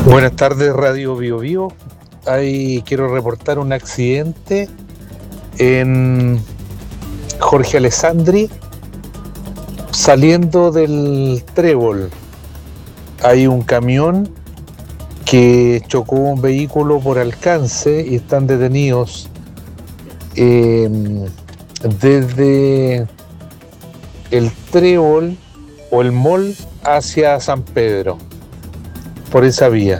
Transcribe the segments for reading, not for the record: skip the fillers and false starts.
Buenas tardes, Radio Bio Bio. Ahí quiero reportar un accidente en Jorge Alessandri, saliendo del Trébol. Hay un camión que chocó un vehículo por alcance y están detenidos desde el Trébol o el Mall hacia San Pedro, por esa vía.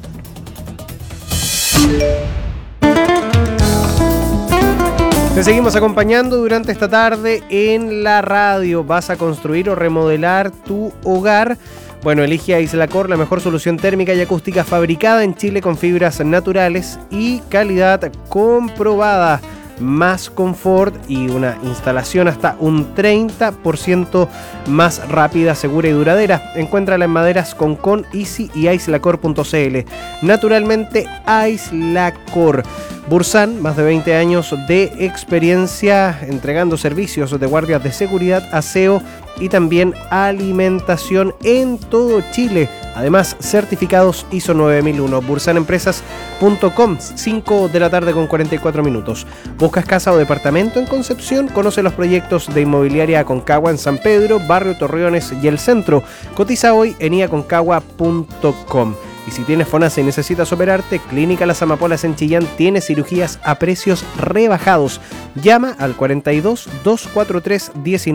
Te seguimos acompañando durante esta tarde en la radio. ¿Vas a construir o remodelar tu hogar? Bueno, elige Aislacor, la mejor solución térmica y acústica fabricada en Chile con fibras naturales y calidad comprobada. Más confort y una instalación hasta un 30% más rápida, segura y duradera. Encuéntrala en maderas Concon, Easy y aislacor.cl. Naturalmente, Aislacor. Bursan, más de 20 años de experiencia entregando servicios de guardias de seguridad, aseo y también alimentación en todo Chile. Además, certificados ISO 9001. bursanempresas.com, 5 de la tarde con 44 minutos. ¿Buscas casa o departamento en Concepción? Conoce los proyectos de Inmobiliaria Aconcagua en San Pedro, Barrio Torreones y el Centro. Cotiza hoy en iaconcagua.com. Y si tienes FONASA y necesitas operarte, Clínica Las Amapolas en Chillán tiene cirugías a precios rebajados. Llama al 42 243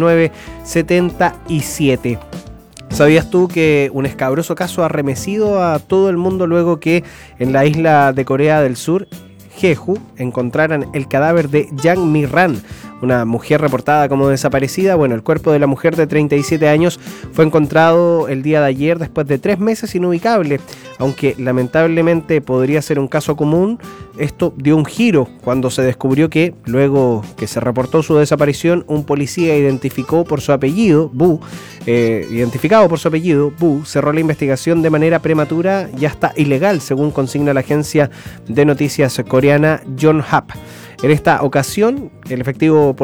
1977. ¿Sabías tú que un escabroso caso ha arremetido a todo el mundo luego que en la isla de Corea del Sur, Jeju, encontraran el cadáver de Yang Mi-ran, una mujer reportada como desaparecida? Bueno, el cuerpo de la mujer de 37 años fue encontrado el día de ayer después de 3 meses inubicable. Aunque lamentablemente podría ser un caso común, esto dio un giro cuando se descubrió que, luego que se reportó su desaparición, un policía identificado por su apellido, Bu, cerró la investigación de manera prematura y hasta ilegal, según consigna la agencia de noticias coreana Yonhap. En esta ocasión, el efectivo